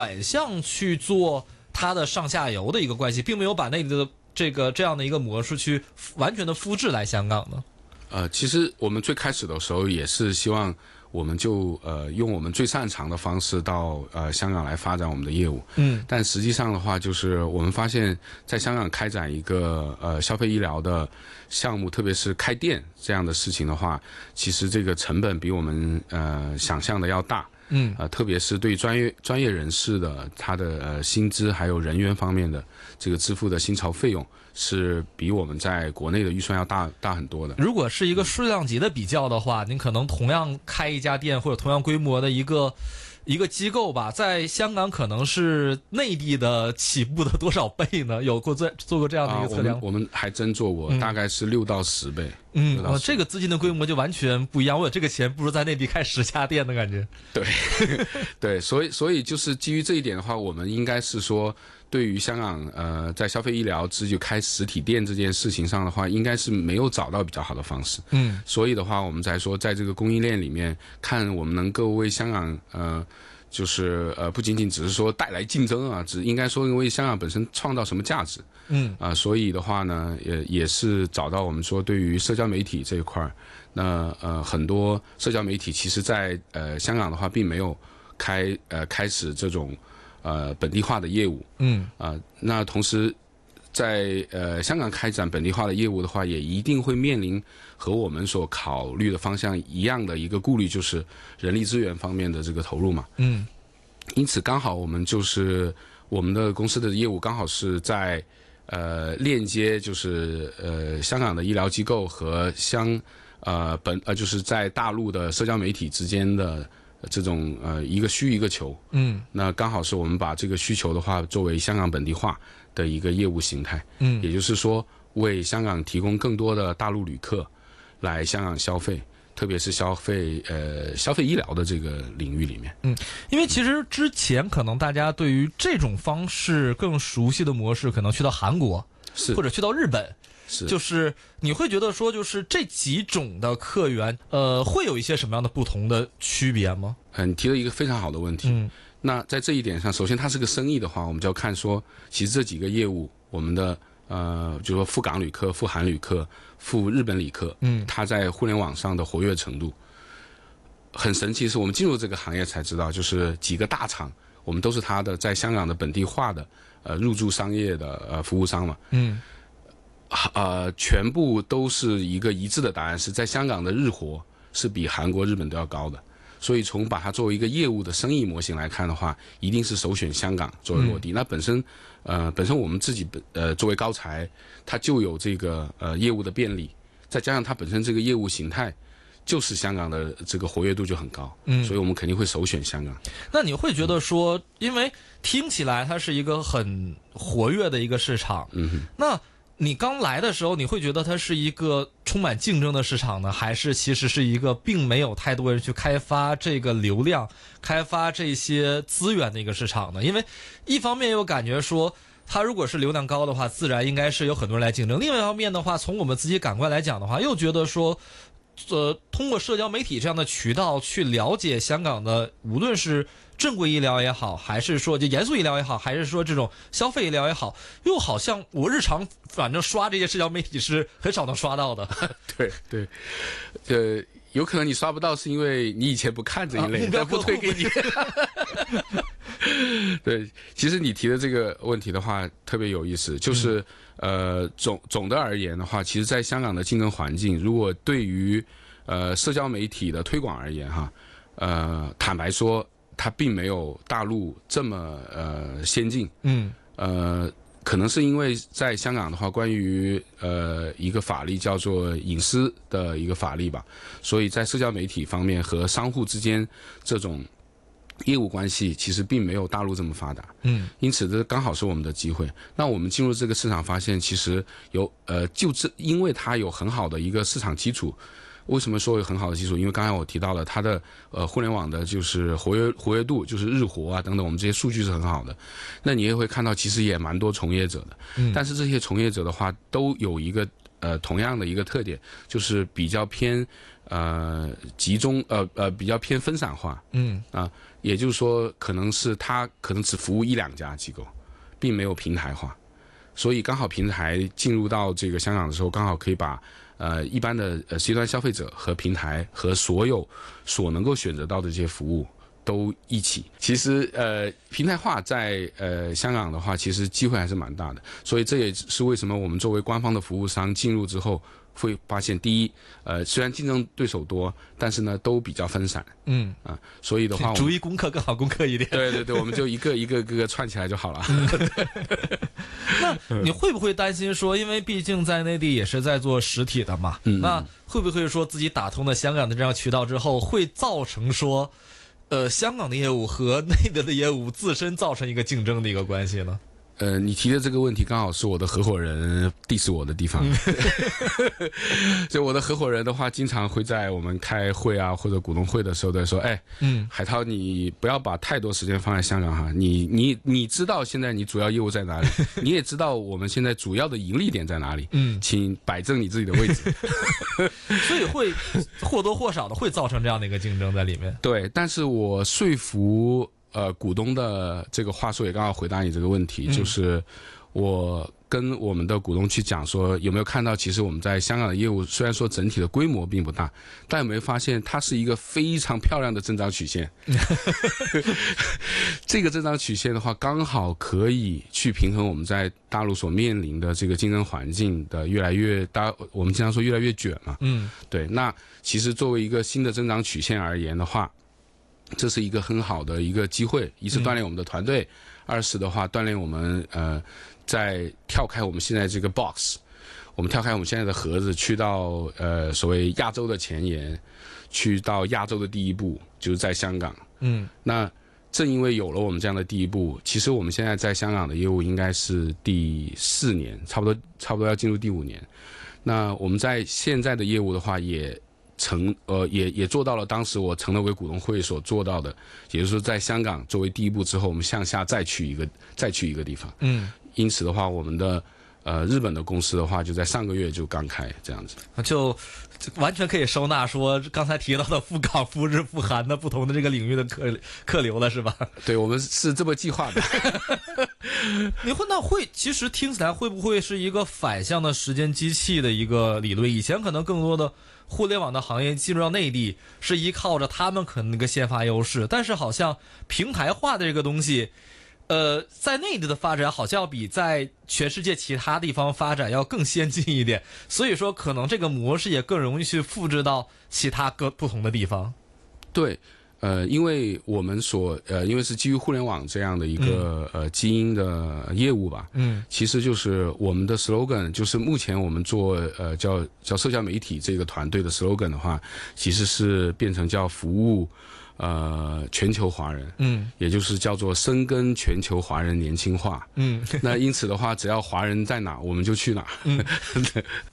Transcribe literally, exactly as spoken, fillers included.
反向去做它的上下游的一个关系，并没有把内地的这个这样的一个模式去完全的复制来香港呢？ 呃，其实我们最开始的时候也是希望我们就呃用我们最擅长的方式到呃香港来发展我们的业务。嗯，但实际上的话，就是我们发现，在香港开展一个呃消费医疗的项目，特别是开店这样的事情的话，其实这个成本比我们呃想象的要大。嗯，呃，特别是对专业专业人士的他的呃薪资还有人员方面的这个支付的薪酬费用，是比我们在国内的预算要大大很多的。 如果是一个数量级的比较的话，您可能同样开一家店或者同样规模的一个一个机构吧，在香港可能是内地的起步的多少倍呢？有过做做过这样的一个测量？ 啊、我, 们我们还真做过，嗯、大概是六到十倍。 嗯，哦，这个资金的规模就完全不一样。我有这个钱，不如在内地开十家店的感觉。 对，对，所以所以就是基于这一点的话，我们应该是说，对于香港呃在消费医疗只有开实体店这件事情上的话，应该是没有找到比较好的方式。嗯，所以的话，我们才说在这个供应链里面，看我们能够为香港呃。就是呃，不仅仅只是说带来竞争啊，只应该说为香港本身创造什么价值。嗯啊、呃，所以的话呢，也也是找到我们说对于社交媒体这一块，那呃很多社交媒体其实在呃香港的话并没有开呃开始这种呃本地化的业务。嗯啊、呃，那同时在呃香港开展本地化的业务的话，也一定会面临和我们所考虑的方向一样的一个顾虑，就是人力资源方面的这个投入嘛。嗯，因此刚好我们就是我们的公司的业务刚好是在呃链接，就是呃香港的医疗机构和香呃本呃就是在大陆的社交媒体之间的这种呃一个需一个求。嗯，那刚好是我们把这个需求的话作为香港本地化的一个业务形态。嗯，也就是说为香港提供更多的大陆旅客来香港消费，特别是消费呃消费医疗的这个领域里面。 嗯，因为其实之前可能大家对于这种方式更熟悉的模式，可能去到韩国， 是或者去到日本。 是， 就是你会觉得说，就是这几种的客源，呃，会有一些什么样的不同的区别吗？ 嗯，你提了一个非常好的问题。嗯，那在这一点上，首先它是个生意的话，我们就要看说，其实这几个业务，我们的呃，就说赴港旅客、赴韩旅客、赴日本旅客，嗯，它在互联网上的活跃程度很神奇。是我们进入这个行业才知道，就是几个大厂，我们都是它的在香港的本地化的呃入驻商业的呃服务商嘛。嗯。呃，全部都是一个一致的答案，是在香港的日活是比韩国、日本都要高的。所以从把它作为一个业务的生意模型来看的话，一定是首选香港作为落地。嗯、那本身，呃，本身我们自己本呃作为高才，它就有这个呃业务的便利，再加上它本身这个业务形态，就是香港的这个活跃度就很高。嗯，所以我们肯定会首选香港。 那你会觉得说，嗯、因为听起来它是一个很活跃的一个市场，嗯哼，那你刚来的时候，你会觉得它是一个充满竞争的市场呢，还是其实是一个并没有太多人去开发这个流量、开发这些资源的一个市场呢？因为一方面又感觉说，它如果是流量高的话，自然应该是有很多人来竞争；另外一方面的话，从我们自己感官来讲的话，又觉得说，呃，通过社交媒体这样的渠道去了解香港的，无论是正规医疗也好，还是说就严肃医疗也好，还是说这种消费医疗也好，又好像我日常反正刷这些社交媒体是很少能刷到的。 对对，呃，有可能你刷不到，是因为你以前不看这一类， 目标不推给你。对，其实你提的这个问题的话特别有意思，就是、嗯、呃总总的而言的话，其实在香港的竞争环境，如果对于呃社交媒体的推广而言哈，呃坦白说，它并没有大陆这么呃先进。嗯，呃可能是因为在香港的话，关于呃一个法律叫做隐私的一个法律吧，所以在社交媒体方面和商户之间这种业务关系其实并没有大陆这么发达。嗯，因此这刚好是我们的机会。那我们进入这个市场发现，其实有呃就这因为它有很好的一个市场基础。为什么说有很好的基础？因为刚才我提到了它的呃互联网的就是活跃活跃度，就是日活啊等等，我们这些数据是很好的。那你也会看到，其实也蛮多从业者的。嗯，但是这些从业者的话，都有一个呃同样的一个特点，就是比较偏呃集中呃呃比较偏分散化， 嗯啊、呃，也就是说可能是它可能只服务一两家机构，并没有平台化，所以刚好平台进入到这个香港的时候，刚好可以把呃一般的呃 C 端消费者和平台和所有所能够选择到的这些服务都一起。其实呃平台化在呃香港的话，其实机会还是蛮大的，所以这也是为什么我们作为官方的服务商进入之后，会发现第一，呃虽然竞争对手多，但是呢都比较分散， 嗯啊、呃，所以的话我们逐一攻克更好攻克一点。 对对对，我们就一个一个一个个串起来就好了。 那你会不会担心说，因为毕竟在内地也是在做实体的嘛， 嗯、 那会不会说自己打通了香港的这样渠道之后，会造成说，呃，香港的业务和内地的业务自身造成一个竞争的一个关系呢？ 呃，你提的这个问题刚好是我的合伙人 diss 我的地方。就我的合伙人的话，经常会在我们开会啊或者股东会的时候在说，哎，嗯，海涛，你不要把太多时间放在香港哈，你你你知道现在你主要业务在哪里，你也知道我们现在主要的盈利点在哪里，嗯，请摆正你自己的位置。 所以会或多或少的会造成这样的一个竞争在里面。 对，但是我说服。呃，股东的这个话术也刚好回答你这个问题，嗯、就是我跟我们的股东去讲说，有没有看到，其实我们在香港的业务虽然说整体的规模并不大，但有没有发现它是一个非常漂亮的增长曲线？这个增长曲线的话，刚好可以去平衡我们在大陆所面临的这个竞争环境的越来越大，我们经常说越来越卷嘛。嗯，对。那其实作为一个新的增长曲线而言的话，这是一个很好的一个机会，一是锻炼我们的团队，嗯、二是的话锻炼我们呃，在跳开我们现在这个 box， 我们跳开我们现在的盒子，去到呃所谓亚洲的前沿，去到亚洲的第一步，就是在香港。嗯，那正因为有了我们这样的第一步，其实我们现在在香港的业务应该是第四年，差不多差不多要进入第五年。那我们在现在的业务的话也。成呃也也做到了当时我成了为股东会所做到的，也就是说在香港作为第一步之后，我们向下再去一个再去一个地方。嗯，因此的话，我们的呃日本的公司的话，就在上个月就刚开这样子， 就完全可以收纳说刚才提到的赴港、赴日、赴韩的不同的这个领域的客客流了，是吧？ 对，我们是这么计划的。 你会那会其实听起来会不会是一个反向的时间机器的一个理论？以前可能更多的互联网的行业进入到内地是依靠着他们可能那个先发优势，但是好像平台化的这个东西，呃，在内地的发展好像要比在全世界其他地方发展要更先进一点，所以说可能这个模式也更容易去复制到其他各不同的地方。 对。呃，因为我们所呃，因为是基于互联网这样的一个、嗯、呃基因的业务吧，嗯，其实就是我们的 slogan， 就是目前我们做呃叫叫社交媒体这个团队的 slogan 的话，其实是变成叫服务呃全球华人，嗯，也就是叫做深耕全球华人年轻化，嗯，那因此的话，只要华人在哪，我们就去哪，嗯，